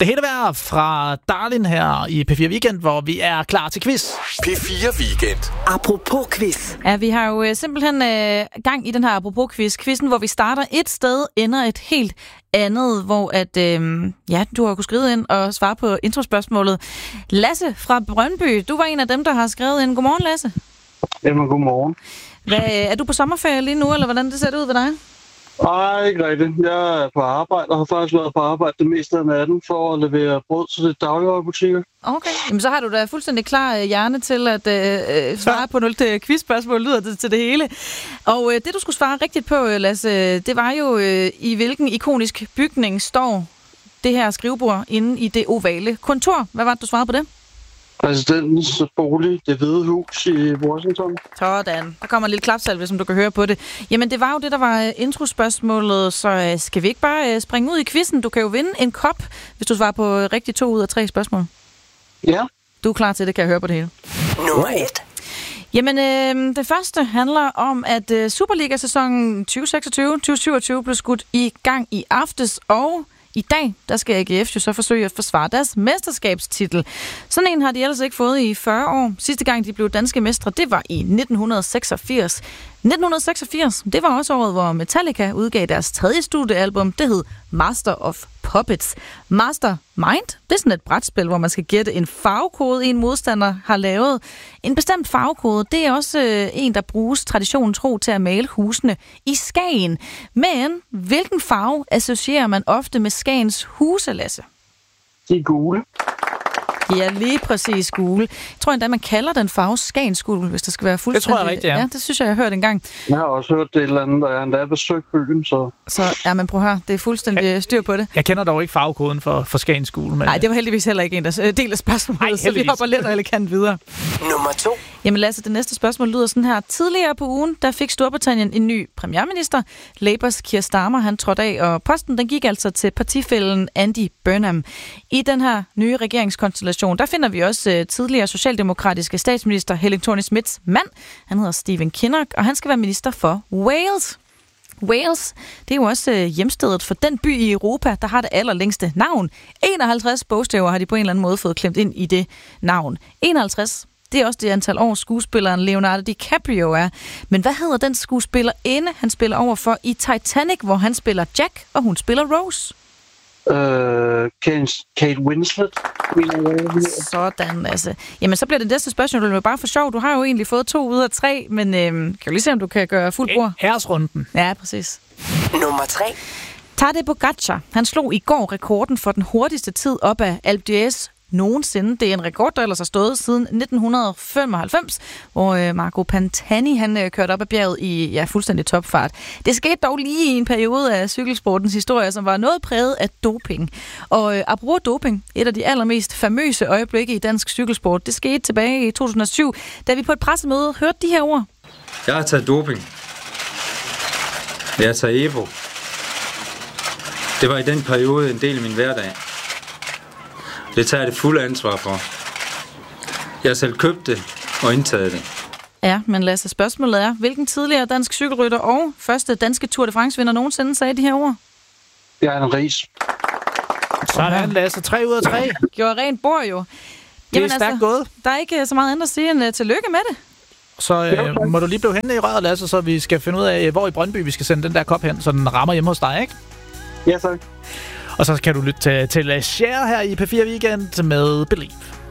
Det hele vejr fra Darlin her i P4 Weekend, hvor vi er klar til quiz. P4 Weekend. Apropos quiz. Ja, vi har jo simpelthen gang i den her apropos quiz. Quizzen, hvor vi starter et sted, ender et helt andet, hvor at, du har kunnet skrive ind og svare på introspørgsmålet. Lasse fra Brøndby, du var en af dem, der har skrevet ind. Godmorgen, Lasse. Jamen, godmorgen. Er du på sommerferie lige nu, eller hvordan det ser ud ved dig? Nej, ikke rigtigt. Jeg er på arbejde og har faktisk været på arbejde det meste af natten for at levere brød til de dagligvarebutikker. Okay, jamen så har du da fuldstændig klar hjerne til at svare på 0 quizspørgsmål, lyder det til det hele. Og det du skulle svare rigtigt på, Lasse, det var jo i hvilken ikonisk bygning står det her skrivebord inde i det ovale kontor. Hvad var det, du svarede på det? Præsidentens bolig, Det Hvide Hus i Washington. Sådan. Der kommer en lille klapsalve, som du kan høre på det. Jamen, det var jo det, der var introspørgsmålet, så skal vi ikke bare springe ud i quizzen? Du kan jo vinde en kop, hvis du svarer på rigtigt 2 ud af 3 spørgsmål. Ja. Du er klar til det, kan jeg høre på det hele. Nummer 1. Jamen, det første handler om, at Superliga-sæsonen 2026-2027 blev skudt i gang i aftes, og i dag, der skal AGF jo så forsøge at forsvare deres mesterskabstitel. Sådan en har de ellers ikke fået i 40 år. Sidste gang, de blev danske mestre, det var i 1986. 1986, det var også året, hvor Metallica udgav deres 3. studiealbum. Det hed Master of Puppets. Mastermind, det er sådan et brætspil, hvor man skal gætte en farvekode, en modstander har lavet. En bestemt farvekode, det er også en, der bruges traditionen tro til at male husene i Skagen. Men hvilken farve associerer man ofte med Skagens huse, Lasse? De er gule. Ja, lige præcis gule. Jeg tror endda, man kalder den farve Skagensgul, hvis det skal være fuldstændig. Det tror jeg rigtigt, ja. Ja, det synes jeg har hørt engang. Jeg har også hørt det et eller andet, der er endda besøgt byen, så... Ja, men prøv at høre, det er fuldstændig styr på det. Jeg kender dog ikke farvekoden for Skagens Skole. Men... Nej, det var heldigvis heller ikke en, der deler spørgsmålet, så vi hopper lidt og elegant videre. Nummer 2. Jamen Lasse, det næste spørgsmål lyder sådan her. Tidligere på ugen, der fik Storbritannien en ny premierminister. Labours Keir Starmer, han trådte af, og posten den gik altså til partifællen Andy Burnham. I den her nye regeringskonstellation, der finder vi også tidligere socialdemokratiske statsminister Helle Thorning-Schmidts mand. Han hedder Stephen Kinnock, og han skal være minister for Wales. Wales, det er jo også hjemstedet for den by i Europa, der har det allerlængste navn. 51 bogstaver har de på en eller anden måde fået klemt ind i det navn. 51, det er også det antal år, skuespilleren Leonardo DiCaprio er. Men hvad hedder den skuespillerinde, han spiller over for i Titanic, hvor han spiller Jack, og hun spiller Rose? Kate Winslet. Sådan, altså. Jamen, så bliver det næste spørgsmål bare for sjov. Du har jo egentlig fået 2 ud af 3, men kan du lige se, om du kan gøre fuld bord? Æresrunden. Ja, præcis. Nummer 3. Tadej Pogačar, han slog i går rekorden for den hurtigste tid op af Alpe d'Huez nogensinde. Det er en rekord, der ellers har stået siden 1995, hvor Marco Pantani han kørte op ad bjerget i fuldstændig topfart. Det skete dog lige i en periode af cykelsportens historie, som var noget præget af doping. Og apropos doping, et af de allermest famøse øjeblikke i dansk cykelsport, det skete tilbage i 2007, da vi på et pressemøde hørte de her ord. Jeg har taget doping. Jeg har taget Evo. Det var i den periode en del af min hverdag. Det tager jeg det fulde ansvar for. Jeg har selv købt det og indtaget det. Ja, men Lasse, spørgsmålet er, hvilken tidligere dansk cykelrytter og første danske Tour de France-vinder nogensinde sagde de her ord? Jan Riis. Sådan, Lasse. 3 ud af 3. Gjorde rent bord jo. Det er stærkt gået. Der er ikke så meget andet at sige end tillykke med det. Så må du lige blive henne i røret, Lasse, så vi skal finde ud af, hvor i Brøndby vi skal sende den der kop hen, så den rammer hjemme hos dig, ikke? Ja, tak. Og så kan du lytte til Cher her i P4 Weekend med Believe.